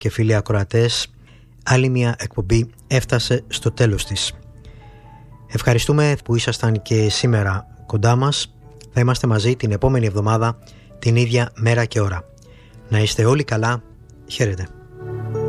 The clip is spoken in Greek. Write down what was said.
και φίλοι ακροατές, άλλη μια εκπομπή έφτασε στο τέλος της. Ευχαριστούμε που ήσασταν και σήμερα κοντά μας. Θα είμαστε μαζί την επόμενη εβδομάδα, την ίδια μέρα και ώρα. Να είστε όλοι καλά. Χαίρετε.